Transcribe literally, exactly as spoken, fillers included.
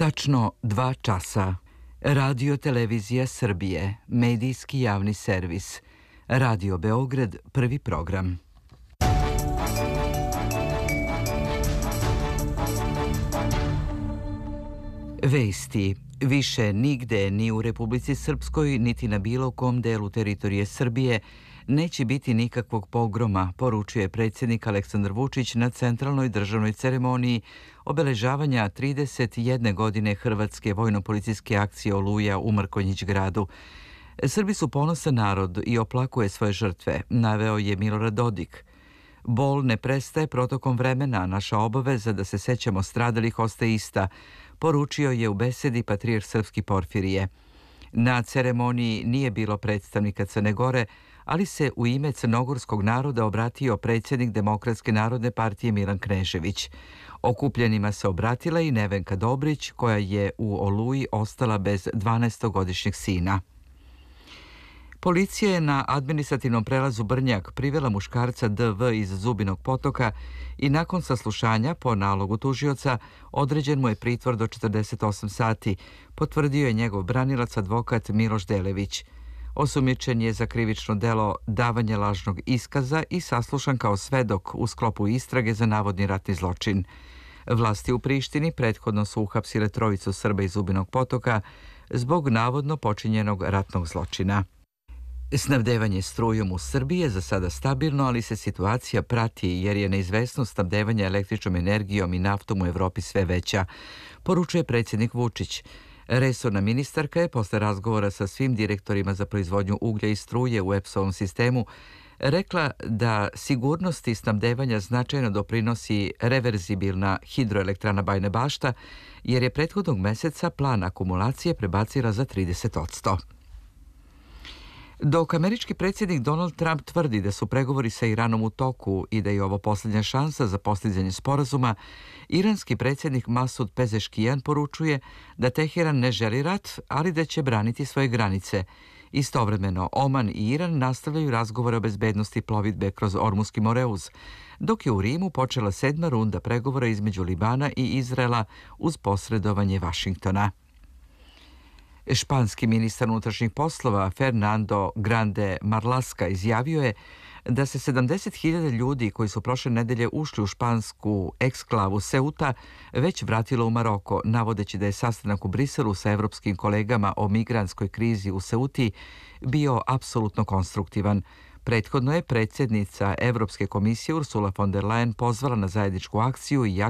Tačno dva časa. Radio Televizija Srbije, medijski javni servis. Radio Beograd, prvi program. Vesti. Više nigde, ni u Republici Srpskoj, niti na bilo kom delu teritorije Srbije, neće biti nikakvog pogroma, poručuje predsjednik Aleksandar Vučić na centralnoj državnoj ceremoniji obeležavanja trideset jedne godine Hrvatske vojno-policijske akcije Oluja u Mrkonjić gradu. Srbi su ponosan narod i oplakuje svoje žrtve, naveo je Milorad Dodik. Bol ne prestaje protokom vremena, naša obaveza da se sećamo stradalih ostaje ista, poručio je u besedi patrijarh srpski Porfirije. Na ceremoniji nije bilo predstavnika Crne Gore, ali se u ime crnogorskog naroda obratio predsjednik Demokratske narodne partije Milan Knežević. Okupljenima se obratila i Nevenka Dobrić, koja je u Oluji ostala bez dvanaestogodišnjeg sina. Policija je na administrativnom prelazu Brnjak privela muškarca D V iz Zubinog Potoka i nakon saslušanja po nalogu tužioca određen mu je pritvor do četrdeset osam sati, potvrdio je njegov branilac advokat Miloš Delević. Osumnjičen je za krivično delo davanje lažnog iskaza i saslušan kao svedok u sklopu istrage za navodni ratni zločin. Vlasti u Prištini prethodno su uhapsile trojicu Srba iz Zubinog Potoka zbog navodno počinjenog ratnog zločina. Snabdevanje strujom u Srbiji je za sada stabilno, ali se situacija prati jer je neizvesnost snabdevanja električnom energijom i naftom u Evropi sve veća, poručuje predsjednik Vučić. Resorna ministarka je posle razgovora sa svim direktorima za proizvodnju uglja i struje u E P S-ovom sistemu rekla da sigurnosti snabdevanja značajno doprinosi reverzibilna hidroelektrana Bajina Bašta, jer je prethodnog meseca plan akumulacije prebacila za trideset posto. Dok američki predsjednik Donald Trump tvrdi da su pregovori sa Iranom u toku i da je ovo posljednja šansa za postizanje sporazuma, iranski predsjednik Masud Pezeškijan poručuje da Teheran ne želi rat, ali da će braniti svoje granice. Istovremeno, Oman i Iran nastavljaju razgovore o bezbednosti plovidbe kroz Ormuski Moreuz, dok je u Rimu počela sedma runda pregovora između Libana i Izraela uz posredovanje Vašingtona. Španski ministar unutrašnjih poslova Fernando Grande Marlaska izjavio je da se sedamdeset hiljada ljudi koji su prošle nedelje ušli u špansku eksklavu Ceuta već vratilo u Maroko, navodeći da je sastanak u Briselu sa evropskim kolegama o migrantskoj krizi u Ceuti bio apsolutno konstruktivan. Prethodno je predsjednica Evropske komisije Ursula von der Leyen pozvala na zajedničku akciju i